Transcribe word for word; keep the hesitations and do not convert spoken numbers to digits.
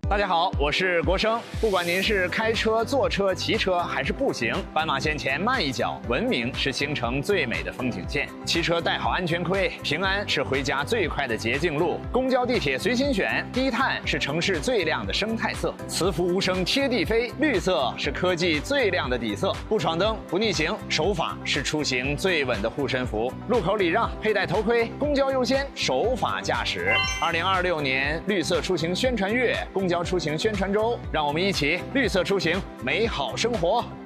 大家好，我是国生。不管您是开车、坐车、骑车还是步行，斑马线前慢一脚，文明是行程最美的风景线。骑车戴好安全盔，平安是回家最快的捷径路。公交、地铁随心选，低碳是城市最亮的生态色。磁浮无声贴地飞，绿色是科技最亮的底色。不闯灯，不逆行，守法是出行最稳的护身符。路口礼让，佩戴头盔，公交优先，守法驾驶。二零二六年绿色出行宣传月，公交出行宣传周，让我们一起绿色出行，美好生活。